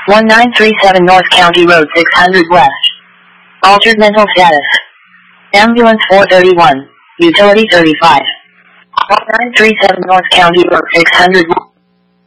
1937 North County Road 600 West. Altered mental status. Ambulance 431. Utility 35. 1937 North County Road 600 West.